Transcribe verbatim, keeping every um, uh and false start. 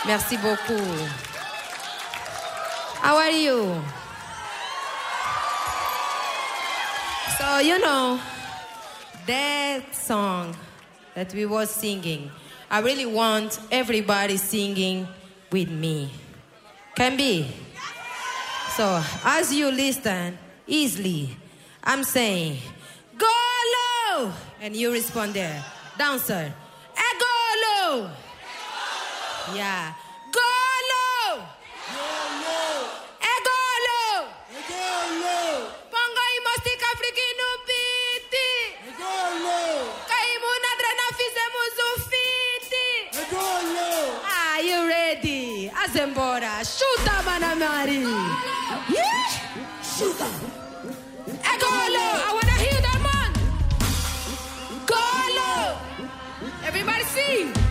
Merci beaucoup. How are you? So, you know, that song that we were singing, I really want everybody singing with me. Can be? So, as you listen, easily, I'm saying, go low! And you respond there. Dancer, eh, go low! Yeah. Go low! Eh, go low! Pongo i mostik afrikinu piti! Kaimu nadre na fizemos o fiti! Ah, you ready? Azembora, chuta, Manamari! Yeah? Chuta! Eh, go low! I wanna hear that man! Go low! Everybody sing!